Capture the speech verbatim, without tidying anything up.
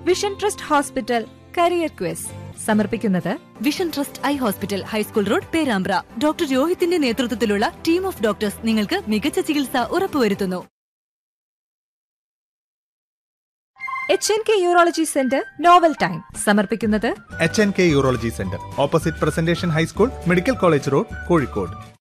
Vision trust hospital career quiz സമർപ്പിക്കുന്നത് vision trust eye hospital, high school road, Perambra. Doctor രോഹിത്തിന്റെ നേതൃത്വത്തിലുള്ള team of doctors നിങ്ങൾക്ക് മികച്ച ചികിത്സ ഉറപ്പുവരുത്തുന്നു. H N K urology centre novel time സമർപ്പിക്കുന്നത് H N K urology centre, opposite presentation high school, medical college road, Kozhikode.